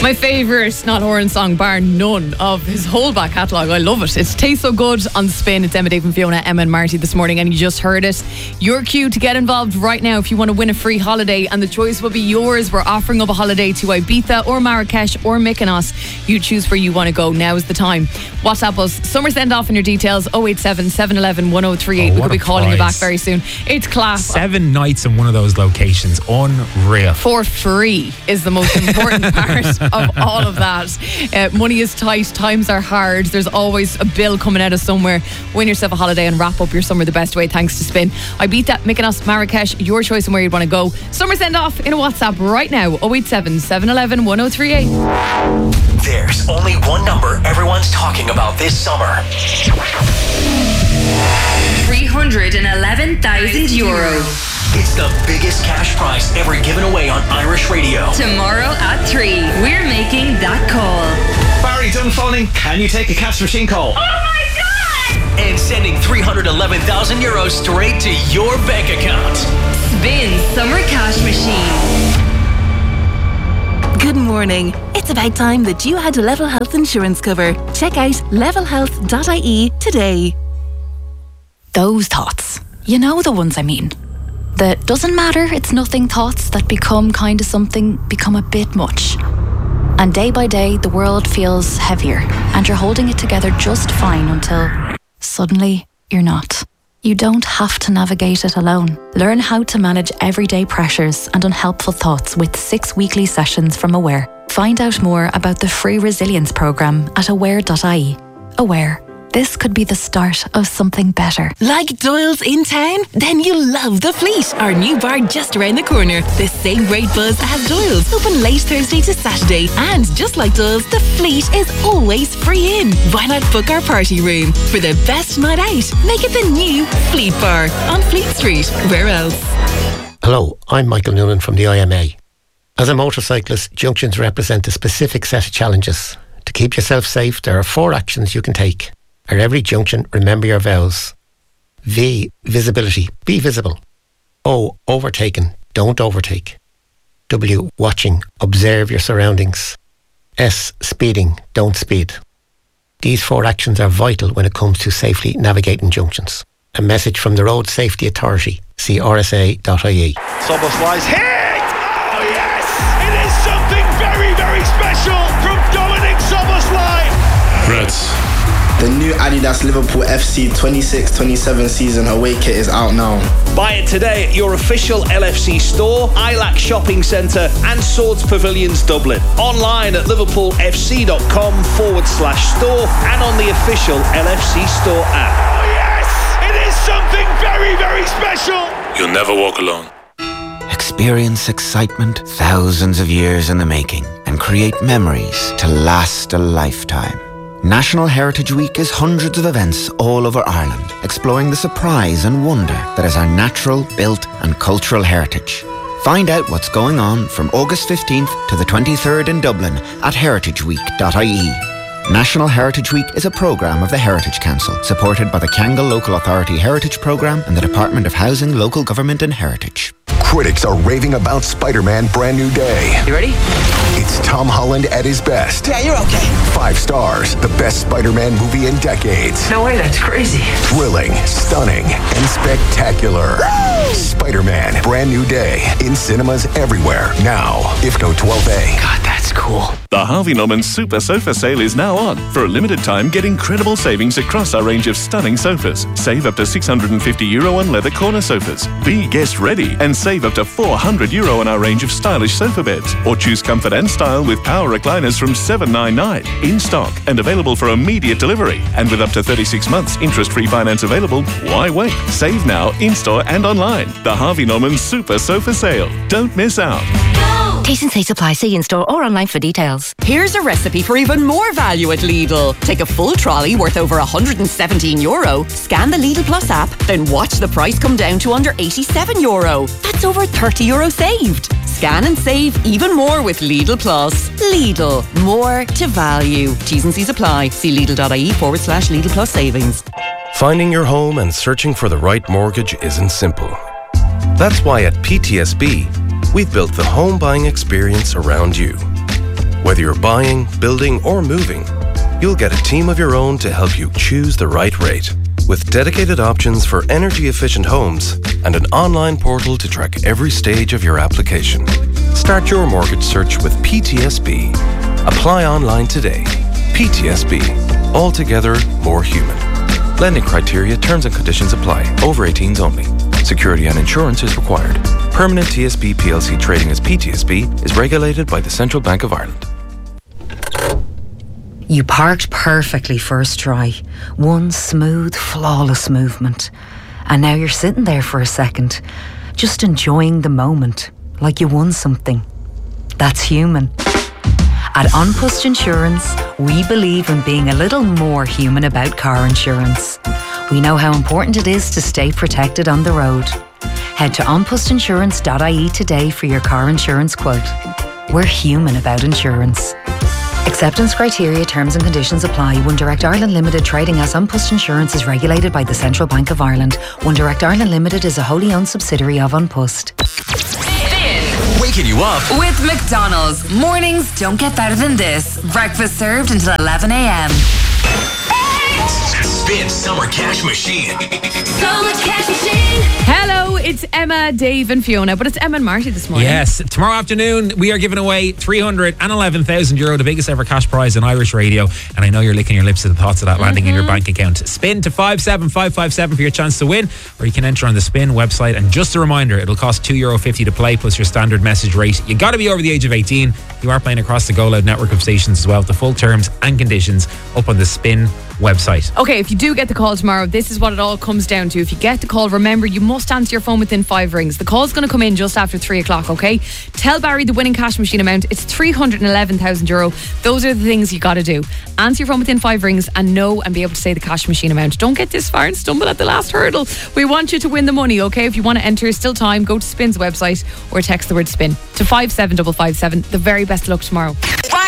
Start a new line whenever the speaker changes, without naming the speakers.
My favourite Not Oran song, bar none, of his whole back catalogue. I love it. It tastes so good on Spin. It's Emma, Dave and Fiona, Emma and Marty this morning, and you just heard it. Your cue to get involved right now if you want to win a free holiday, and the choice will be yours. We're offering up a holiday to Ibiza or Marrakesh or Mykonos. You choose where you want to go. Now is the time. WhatsApp us. Summer send off in your details. 087 711 1038. We could be calling you back very soon. It's class.
7 nights in one of those locations. Unreal.
For free is the most important part of all of that. Money is tight, times are hard, there's always a bill coming out of somewhere. Win yourself a holiday and wrap up your summer the best way thanks to Spin. Ibiza, Mykonos, Marrakesh, your choice on where you'd want to go. Summer send off in a WhatsApp right now. 087 711 1038.
There's only one number everyone's talking about this summer.
€311,000.
It's the biggest cash prize ever given away on Irish radio.
Tomorrow at 3, we're making that call.
Barry Dunphoning, can you take a cash machine call?
Oh my God!
And sending €311,000 straight to your bank account.
Spin Summer Cash Machine.
Good morning. It's about time that you had a Level Health insurance cover. Check out levelhealth.ie today.
Those thoughts. You know the ones I mean. The doesn't matter, it's nothing thoughts that become kind of something, become a bit much. And day by day, the world feels heavier, and you're holding it together just fine until suddenly you're not. You don't have to navigate it alone. Learn how to manage everyday pressures and unhelpful thoughts with 6 weekly sessions from Aware. Find out more about the free resilience programme at aware.ie. Aware. This could be the start of something better.
Like Doyle's in town? Then you'll love The Fleet, our new bar just around the corner. The same great buzz as Doyle's, open late Thursday to Saturday. And just like Doyle's, The Fleet is always free in. Why not book our party room? For the best night out, make it the new Fleet Bar on Fleet Street. Where else?
Hello, I'm Michael Noonan from the IMA. As a motorcyclist, junctions represent a specific set of challenges. To keep yourself safe, there are 4 actions you can take. At every junction, remember your vows. V, visibility, be visible. O, overtaken, don't overtake. W, watching, observe your surroundings. S, speeding, don't speed. These 4 actions are vital when it comes to safely navigating junctions. A message from the Road Safety Authority. See rsa.ie.
Soboslai's hit! Oh yes! It is something very, very special from Dominic Soboslai.
Reds.
The new Adidas Liverpool FC 26-27 season away kit is out now.
Buy it today at your official LFC store, ILAC Shopping Centre and Swords Pavilions Dublin. Online at liverpoolfc.com/store and on the official LFC store app. Oh yes! It is something very, very special!
You'll never walk alone.
Experience excitement thousands of years in the making and create memories to last a lifetime. National Heritage Week is hundreds of events all over Ireland, exploring the surprise and wonder that is our natural, built and cultural heritage. Find out what's going on from August 15th to the 23rd in Dublin at heritageweek.ie. National Heritage Week is a programme of the Heritage Council, supported by the Kangol Local Authority Heritage Programme and the Department of Housing, Local Government and Heritage.
Critics are raving about Spider-Man Brand New Day.
You ready?
It's Tom Holland at his best.
Yeah, you're okay.
5 stars, the best Spider-Man movie in decades.
No way, that's crazy.
Thrilling, stunning, and spectacular. Woo! Spider-Man Brand New Day in cinemas everywhere now. IFCO 12A.
God, that's cool.
The Harvey Norman Super Sofa Sale is now on. For a limited time, get incredible savings across our range of stunning sofas. Save up to €650 on leather corner sofas. Be guest ready and save up to €400 on our range of stylish sofa beds. Or choose comfort and style with power recliners from $799. In stock and available for immediate delivery. And with up to 36 months interest-free finance available, why wait? Save now, in-store and online. The Harvey Norman Super Sofa Sale. Don't miss out.
T&C supply. See in-store or online for details.
Here's a recipe for even more value at Lidl. Take a full trolley worth over €117. Scan the Lidl Plus app, then watch the price come down to under €87. That's over €30 saved. Scan and save even more with Lidl Plus. Lidl. More to value. T&Cs apply. See Lidl.ie/Lidl Plus savings.
Finding your home and searching for the right mortgage isn't simple. That's why at PTSB, we've built the home buying experience around you. Whether you're buying, building, or moving, you'll get a team of your own to help you choose the right rate. With dedicated options for energy-efficient homes and an online portal to track every stage of your application. Start your mortgage search with PTSB. Apply online today. PTSB. Altogether more human. Lending criteria, terms and conditions apply. Over 18s only. Security and insurance is required. Permanent TSB PLC trading as PTSB is regulated by the Central Bank of Ireland.
You parked perfectly first try. One smooth, flawless movement. And now you're sitting there for a second, just enjoying the moment, like you won something. That's human. At An Post Insurance, we believe in being a little more human about car insurance. We know how important it is to stay protected on the road. Head to onpostinsurance.ie today for your car insurance quote. We're human about insurance. Acceptance criteria, terms and conditions apply. One Direct Ireland Limited trading as An Post Insurance is regulated by the Central Bank of Ireland. One Direct Ireland Limited is a wholly owned subsidiary of An Post.
Waking you up
With McDonald's. Mornings don't get better than this. Breakfast served until 11 a.m.
Spin Summer Cash Machine.
Summer Cash Machine.
Hello, it's Emma, Dave and Fiona, but it's Emma and Marty this morning.
Yes, tomorrow afternoon we are giving away €311,000, the biggest ever cash prize on Irish radio, and I know you're licking your lips at the thoughts of that landing in your bank account. Spin to 57557 for your chance to win, or you can enter on the Spin website. And just a reminder, it'll cost €2.50 to play plus your standard message rate. You got to be over the age of 18. You are playing across the Go Loud network of stations as well. The full terms and conditions up on the Spin website.
Okay, if you do get the call tomorrow, this is what it all comes down to. If you get the call, remember you must answer your phone within 5 rings. The call's going to come in just after 3 o'clock, okay? Tell Barry the winning cash machine amount. It's €311,000. Those are the things you got to do. Answer your phone within 5 rings and know and be able to say the cash machine amount. Don't get this far and stumble at the last hurdle. We want you to win the money, okay? If you want to enter, still time. Go to Spin's website or text the word SPIN to 57557. The very best of luck tomorrow.